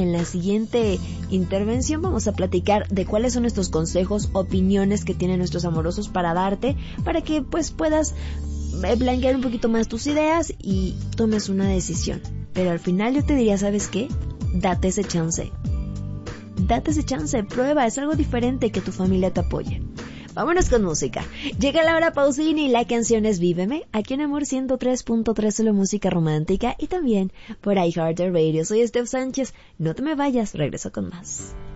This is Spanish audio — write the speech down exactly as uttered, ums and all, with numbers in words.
en la siguiente intervención vamos a platicar de cuáles son estos consejos, opiniones que tienen nuestros amorosos para darte, para que pues puedas blanquear un poquito más tus ideas y tomes una decisión. Pero al final yo te diría, ¿sabes qué? Date ese chance. Date ese chance, prueba, es algo diferente que tu familia te apoye. Vámonos con música. Llega la hora Pausini y la canción es Víveme, aquí en Amor ciento tres punto tres, solo música romántica, y también por iHeartRadio. Soy Steph Sánchez, no te me vayas, regreso con más.